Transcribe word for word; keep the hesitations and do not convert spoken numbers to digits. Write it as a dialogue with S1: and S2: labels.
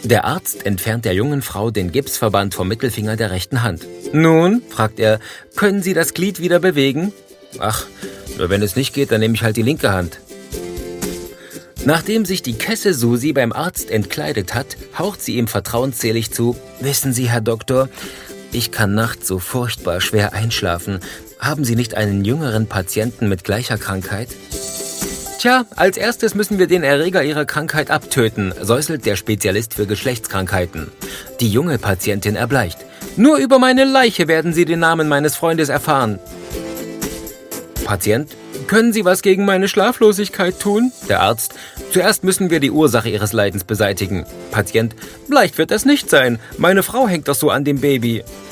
S1: Der Arzt entfernt der jungen Frau den Gipsverband vom Mittelfinger der rechten Hand. »Nun«, fragt er, »können Sie das Glied wieder bewegen?« »Ach, nur wenn es nicht geht, dann nehme ich halt die linke Hand.« Nachdem sich die Kesse Susi beim Arzt entkleidet hat, haucht sie ihm vertrauensselig zu: »Wissen Sie, Herr Doktor, ich kann nachts so furchtbar schwer einschlafen. Haben Sie nicht einen jüngeren Patienten mit gleicher Krankheit?« »Tja, als erstes müssen wir den Erreger Ihrer Krankheit abtöten«, säuselt der Spezialist für Geschlechtskrankheiten. Die junge Patientin erbleicht. »Nur über meine Leiche werden Sie den Namen meines Freundes erfahren.« Patient: »Können Sie was gegen meine Schlaflosigkeit tun?« Der Arzt: »Zuerst müssen wir die Ursache Ihres Leidens beseitigen.« Patient: »Leicht wird das nicht sein. Meine Frau hängt doch so an dem Baby.«